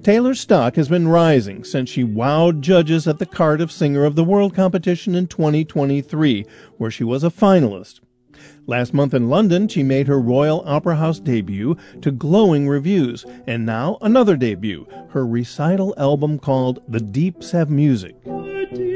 Taylor's stock has been rising since she wowed judges at the Cardiff Singer of the World competition in 2023, where she was a finalist. Last month in London, she made her Royal Opera House debut to glowing reviews, and now another debut, her recital album called The Deeps Have Music.